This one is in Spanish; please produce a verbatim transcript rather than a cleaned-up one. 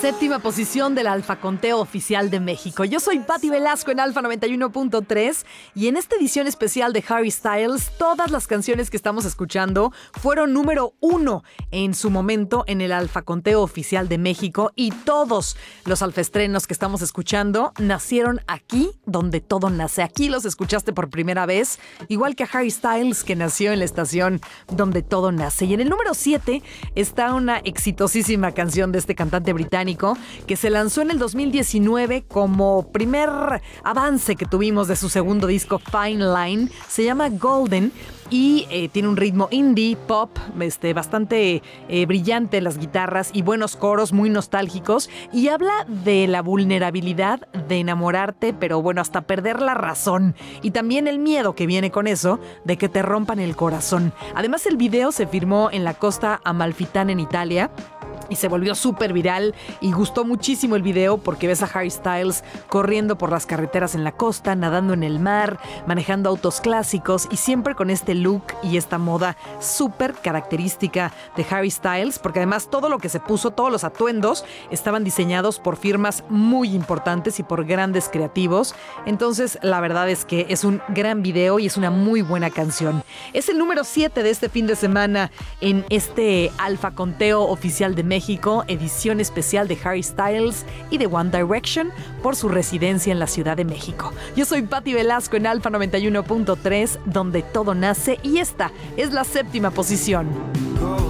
séptima posición del Alfa Conteo Oficial de México. Yo soy Patti Velasco en Alfa noventa y uno punto tres y en esta edición especial de Harry Styles, todas las canciones que estamos escuchando fueron número uno en su momento en el Alfa Conteo Oficial de México y todos los alfaestrenos que estamos escuchando nacieron aquí donde todo nace. Aquí los escuchaste por primera vez, igual que a Harry Styles, que nació en la estación donde todo nace. Y en el número siete está una exitosísima canción de este cantante británico que se lanzó en el dos mil diecinueve como primer avance que tuvimos de su segundo disco Fine Line. Se llama Golden y eh, tiene un ritmo indie, pop, este, bastante eh, brillante en las guitarras y buenos coros muy nostálgicos, y habla de la vulnerabilidad de enamorarte, pero bueno, hasta perder la razón, y también el miedo que viene con eso de que te rompan el corazón. Además, el video se filmó en la costa amalfitana en Italia y se volvió súper viral y gustó muchísimo el video porque ves a Harry Styles corriendo por las carreteras en la costa, nadando en el mar, manejando autos clásicos y siempre con este look y esta moda súper característica de Harry Styles, porque además todo lo que se puso, todos los atuendos estaban diseñados por firmas muy importantes y por grandes creativos. Entonces la verdad es que es un gran video y es una muy buena canción. Es el número siete de este fin de semana en este Alfa Conteo Oficial de México. México, edición especial de Harry Styles y de One Direction por su residencia en la Ciudad de México. Yo soy Patti Velasco en Alfa noventa y uno punto tres, donde todo nace, y esta es la séptima posición.